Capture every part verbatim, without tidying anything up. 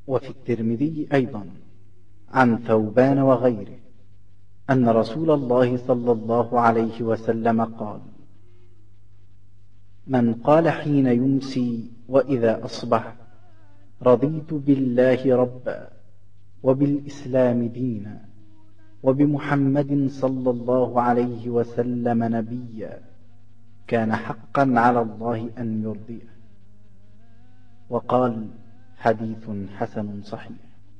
وفي الترمذي أيضا عن ثوبان وغيره أن رسول الله صلى الله عليه وسلم قال: من قال حين يمسي وإذا أصبح: رضيت بالله ربا وبالإسلام دينا وبمحمد صلى الله عليه وسلم نبيا، كان حقا على الله أن يرضيه. وقال: حديث حسن صحيح.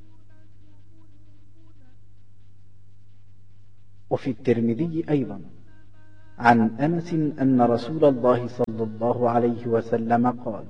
وفي الترمذي أيضا عن أنس أن رسول الله صلى الله عليه وسلم قال: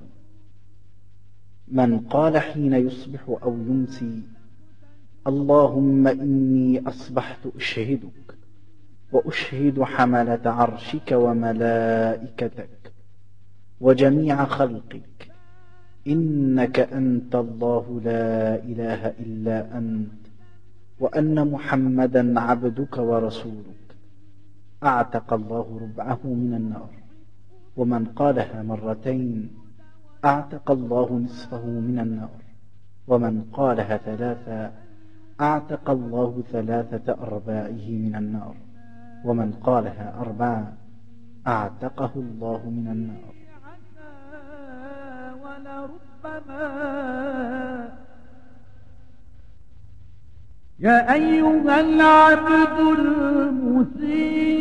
من قال حين يصبح أو يمسي: اللهم إني أصبحت أشهدك وأشهد حملة عرشك وملائكتك وجميع خلقك إنك أنت الله لا إله إلا أنت وأن محمدا عبدك ورسولك، أعتق الله ربعه من النار. ومن قالها مرتين أعتق الله نصفه من النار. ومن قالها ثلاثا أعتق الله ثلاثة أرباعه من النار. ومن قالها أربعا أعتقه الله من النار. يا أيها العبد المسيء